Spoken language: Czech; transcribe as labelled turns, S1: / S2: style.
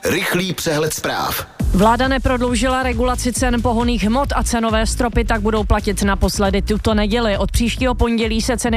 S1: Rychlý přehled zpráv.
S2: Vláda neprodloužila regulaci cen pohonných hmot a cenové stropy tak budou platit naposledy tuto neděli. Od příštího pondělí se ceny